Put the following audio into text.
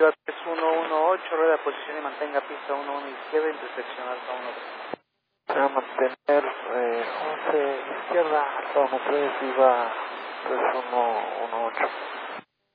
3118, rueda de posición y mantenga pista 11 izquierda, intersección alfa 13. Se va a mantener 11 izquierda, alfa 13 y va 3118.